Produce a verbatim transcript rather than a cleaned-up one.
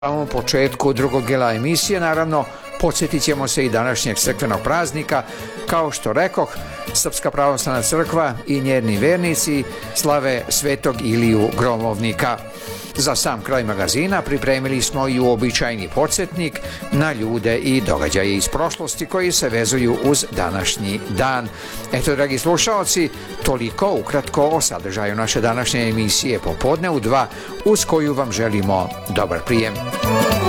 samom početku drugog dijela emisije, naravno, podsjetit ćemo se i današnjeg crkvenog praznika. Kao što rekoh, Srpska pravoslavna crkva i njeni vernici slave Svetog Iliju Gromovnika. Za sam kraj magazina pripremili smo i uobičajeni podsjetnik na ljude i događaje iz prošlosti koji se vezuju uz današnji dan. Eto, dragi slušalci, toliko ukratko o sadržaju naše današnje emisije Popodne u dva, uz koju vam želimo dobar prijem.